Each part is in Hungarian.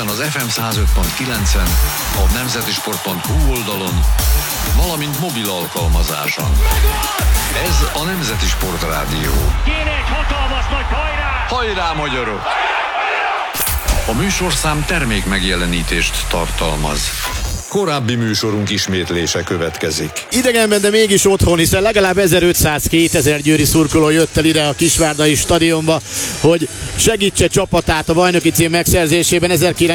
Budapesten az FM 105.9-en, a nemzetisport.hu oldalon, valamint mobil alkalmazáson. Ez a Nemzeti Sport Rádió. Kéne egy hatalmas nagy hajrá! Hajrá, magyarok! A műsorszám termék megjelenítést tartalmaz. Korábbi műsorunk ismétlése következik. Idegenben, de mégis otthon, hiszen legalább 1500-2000 győri szurkoló jött el ide a Kisvárdai stadionba, hogy segítse csapatát a bajnoki cím megszerzésében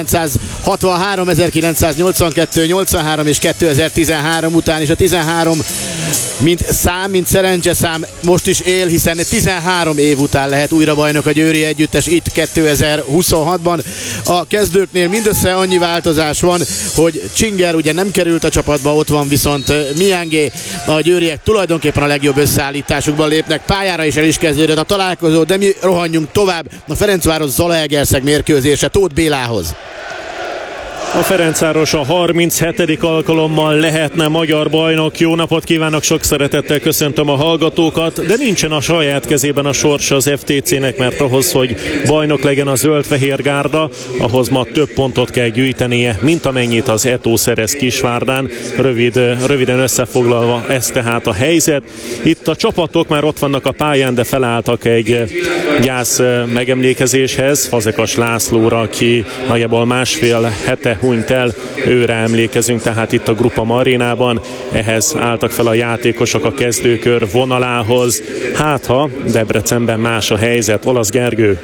1963, 1982, 83 és 2013 után, és a 13 mint szerencseszám most is él, hiszen 13 év után lehet újra bajnok a győri együttes itt 2026-ban. A kezdőknél mindössze annyi változás van, hogy Csinger ugye nem került a csapatba, ott van viszont Miángé. A győriek tulajdonképpen a legjobb összeállításukban lépnek pályára, és el is kezdődött a találkozó, de mi rohanjunk tovább a Ferencváros Zalaegerszeg mérkőzése Tóth Bélához. A Ferencváros a 37. alkalommal lehetne magyar bajnok. Jó napot kívánok, sok szeretettel köszöntöm a hallgatókat, de nincsen a saját kezében a sorsa az FTC-nek, mert ahhoz, hogy bajnok legyen a zöld-fehér gárda, ahhoz ma több pontot kell gyűjtenie, mint amennyit az Eto szerez Kisvárdán. Röviden összefoglalva ez tehát a helyzet. Itt a csapatok már ott vannak a pályán, de felálltak egy gyász megemlékezéshez. Fazekas Lászlóra, aki nagyjából másfél hete hunyt el, őre emlékezünk, tehát itt a Grupama arénában. Ehhez álltak fel a játékosok a kezdőkör vonalához. Hát ha Debrecenben más a helyzet, Olasz Gergő.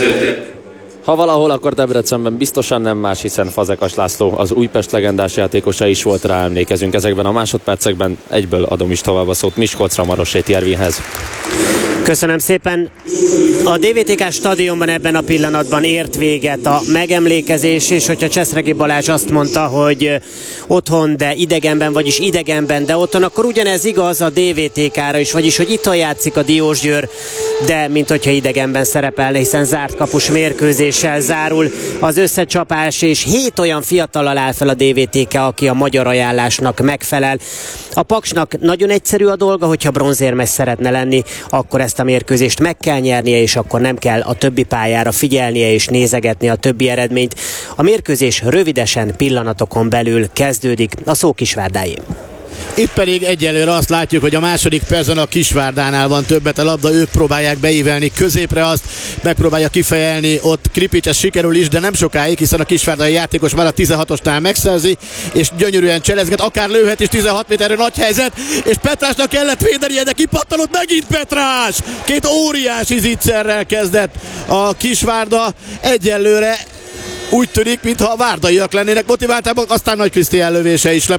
Ha valahol, akkor Debrecenben biztosan nem más, hiszen Fazekas László az Újpest legendás játékosa is volt, rá emlékezünk ezekben a másodpercekben. Egyből adom is tovább a szót Miskolcra, Marosséti Ervinhez. Köszönöm szépen. A DVTK stadionban ebben a pillanatban ért véget a megemlékezés, és hogyha Cseszregi Balázs azt mondta, hogy otthon, de idegenben, vagyis idegenben, de otthon, akkor ugyanez igaz a DVTK-ra is, vagyis hogy itthon játszik a Diósgyőr, de mint hogyha idegenben szerepelne, hiszen zárt kapus mérkőzéssel zárul az összecsapás, és 7 olyan fiatallal áll fel a DVTK, aki a magyar ajánlásnak megfelel. A Paksnak nagyon egyszerű a dolga, hogyha bronzérmes szeretne lenni, akkor ezt a mérkőzést meg kell nyernie, és akkor nem kell a többi pályára figyelnie és nézegetni a többi eredményt. A mérkőzés rövidesen, pillanatokon belül kezdődik, a szó Kisvárdáé. Itt pedig egyelőre azt látjuk, hogy a második percben a Kisvárdánál van többet a labda, ők próbálják beívelni középre, azt megpróbálja kifejelni ott Kripics, ez sikerül is, de nem sokáig, hiszen a kisvárdai játékos már a 16-osnál megszerzi, és gyönyörűen cselezget, akár lőhet is 16 méterre, nagy helyzet, és Petrásnak kellett védenie, de kipattanott megint Petrás! Két óriási zicserrel kezdett a Kisvárda, egyelőre úgy tűnik, mintha a várdaiak lennének motiváltabbak, aztán Nagy Krisztián lövése is